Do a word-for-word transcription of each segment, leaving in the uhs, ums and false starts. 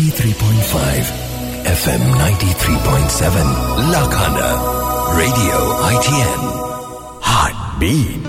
ninety-three point five F M ninety-three point seven Lakhana Radio I T N Heartbeat.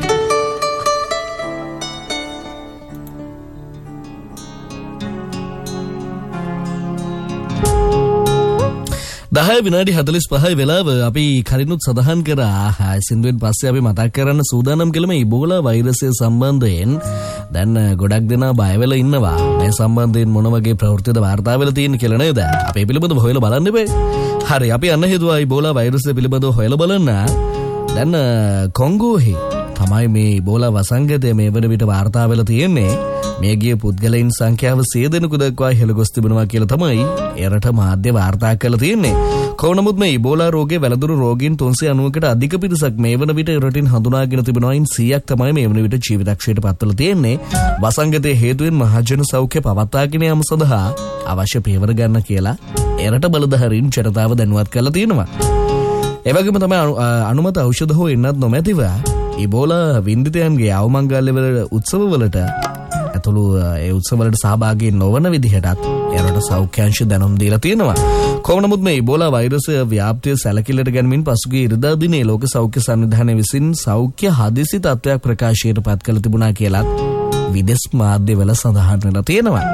දහය විනාඩි හතළිස් පහයි වෙලාව අපි කලිනුත් සඳහන් කරා සින්දුවෙන් පස්සේ අපි මතක් කරන්න සූදානම් කළම ඉබෝලා වෛරසය සම්බන්ධයෙන් දැන් ගොඩක් දෙනා බය වෙලා ඉන්නවා. මේ සම්බන්ධයෙන් මොන වගේ ප්‍රවෘත්තිද වාර්තා වෙලා තියෙන්නේ කියලා නේද? අපි ඒ පිළිබඳව හොයලා බලන්න බෑ. හරි අපි යන්න හේතුවා ඉබෝලා වෛරසය පිළිබඳව හොයලා බලන්න. දැන් කොංගෝහි තමයි මේ ඉබෝලා වසංගතය මේ වන විට වාර්තා වෙලා තියෙන්නේ. මේ ගිය පුද්ගලයන් සංඛ්‍යාව සිය දෙනෙකු දක්වා ඉහළ ගොස් තිබෙනවා කියලා තමයි එරට මාධ්‍ය වාර්තා කරලා තියෙන්නේ. කොහොම නමුත් මේ ඉබෝලා රෝගයේ වැළඳුණු රෝගීන් තුන්සිය අනූවකට අධික පිරිසක් මේ වන විට එරටින් හඳුනාගෙන තිබෙනවායින් සීයක් තමයි මේ වන විට ජීවිතක්ෂයට පත්වලා තියෙන්නේ. වසංගතයේ හේතුවෙන් මහජන සෞඛ්‍ය පවත්වාගෙන යාම සඳහා අවශ්‍ය පියවර ගන්න කියලා එරට බලධාරීන් ජනතාව දැනුවත් කරලා තියෙනවා. ඒ වගේම තමයි අනුමත ඖෂධ හෝ එන්නත් නොමැතිව ඉබෝලා වින්දිතයන්ගේ අවමංගල්‍යවල උත්සවවලට ඇතුළු ඒ උත්සවවලට සහභාගී නොවන විදිහටත් එරට සෞඛ්‍ය අංශ දැනුම් දීලා තියෙනවා. කොහොම නමුත් මේ ඉබෝලා වෛරසය ව්‍යාප්තිය සැලකිල්ලට ගැනීමෙන් පසුගිය ඉරිදා දිනේ ලෝක සෞඛ්‍ය සංවිධානය විසින් සෞඛ්‍ය හදිසි තත්ත්වයක් ප්‍රකාශයට පත් කළ තිබුණා කියලත් විදේශ මාධ්‍යවල සඳහන් වෙලා තියෙනවා.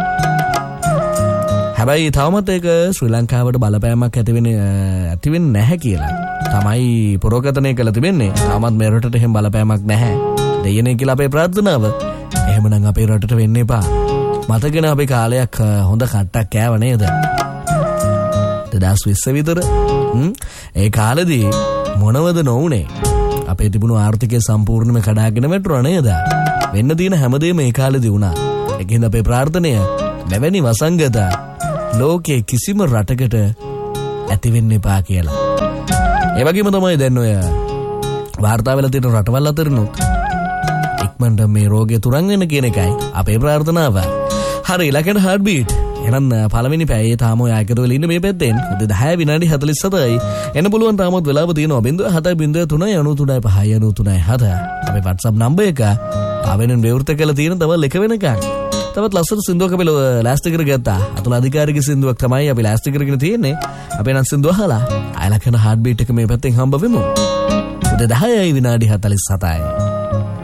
හැබැයි තවමත් ඒක ශ්‍රී ලංකාවට බලපෑමක් ඇති වෙන්නේ ඇති වෙන්නේ නැහැ කියලා තමයි පුරෝගතනය කළ තිබෙන්නේ. තාමත් මේ රටට එහෙම බලපෑමක් නැහැ. දෙයනේ කියලා අපේ ප්‍රාර්ථනාව. එහෙමනම් අපේ රටට වෙන්න එපා. මතකන අපි කාලයක් හොඳ කට්ටක් කෑව නේද? දෙදාස් විස්ස විතර. ඒ කාලෙදී මොනවද නොවුනේ? අපේ තිබුණු ආර්ථිකය සම්පූර්ණයෙන්ම කඩාගෙන වැටුණා නේද? වෙන්න තියෙන හැමදේම ඒ කාලෙදී වුණා. ඒකෙන්ද අපේ ප්‍රාර්ථනය මෙවැනි වසංගත ලෝකයේ කිසිම රටකට ඇති වෙන්න එපා කියලා. ඒ වගේම තමයි දැන් ඔය වාර්තා වෙලා තියෙන රටවල් අතරිනුත් ඉක්මනට මේ රෝගය තුරන් වෙන කියන එකයි අපේ ප්‍රාර්ථනාව. හරි ඊළඟට හાર્ට් බීට්. එහෙනම් පළවෙනි පැයේ තාම ඔය ආයකරවල වෙල ඉන්න මේ පැත්තෙන් දහය විනාඩි හතළිස් හතයි. එන්න පුළුවන් තාමත් වෙලාව තියෙනවා බිංදුව හතයි බිංදුව තුනයි අනූ තුනයි පහයි අනූ තුනයි හත. අපේ WhatsApp නම්බර් එක ආවෙනින් විවෘත කරලා තියෙන තවල් එක වෙනකන්. තවත් ලස්සන සින්දුවක් අපි ලෑස්ති කරගත්තා. අතුල අධිකාරික සින්දුවක් තමයි අපි ලෑස්ති කරගෙන තියෙන්නේ. අපේ නම් සින්දුව අහලා ආයලකන හાર્ට් බීට් එක මේ පැත්තෙන් හම්බ වෙමු. උදේ දහයයි විනාඩි හතළිස් හතයි.